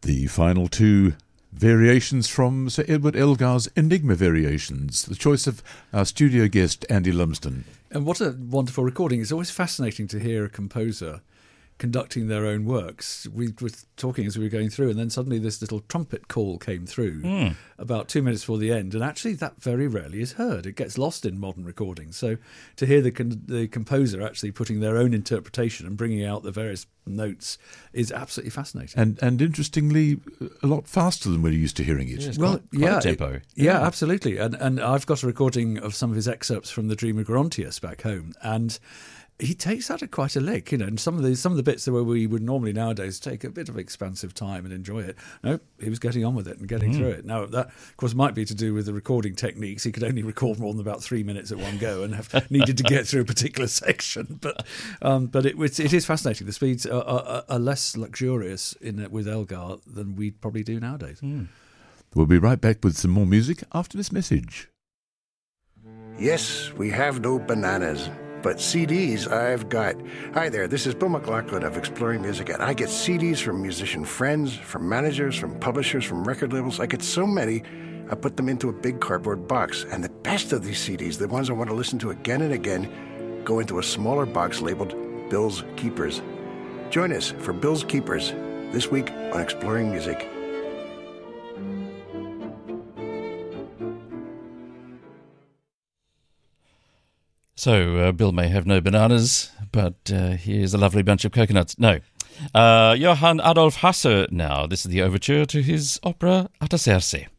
The final two variations from Sir Edward Elgar's Enigma Variations, the choice of our studio guest Andy Lumsden. And what a wonderful recording. It's always fascinating to hear a composer conducting their own works. We were talking as we were going through, and then suddenly this little trumpet call came through about 2 minutes before the end, and actually that very rarely is heard. It gets lost in modern recordings. So to hear the composer actually putting their own interpretation and bringing out the various notes is absolutely fascinating. And interestingly, a lot faster than we're used to hearing it. Yes, quite tempo. Yeah, absolutely. And I've got a recording of some of his excerpts from the Dream of Gerontius back home, and he takes that at quite a lick, and some of the bits where we would normally nowadays take a bit of expansive time and enjoy it. No, he was getting on with it and getting through it. Now, that, of course, might be to do with the recording techniques. He could only record more than about 3 minutes at one go and have needed to get through a particular section. But it is fascinating. The speeds are less luxurious with Elgar than we probably do nowadays. We'll be right back with some more music after this message. Yes, we have no bananas, but CDs I've got. Hi there, this is Bill McLaughlin of Exploring Music, and I get CDs from musician friends, from managers, from publishers, from record labels. I get so many, I put them into a big cardboard box. And the best of these CDs, the ones I want to listen to again and again, go into a smaller box labeled Bill's Keepers. Join us for Bill's Keepers this week on Exploring Music. So, Bill may have no bananas, but here's a lovely bunch of coconuts. No. Johann Adolf Hasse now. This is the overture to his opera Artaserse.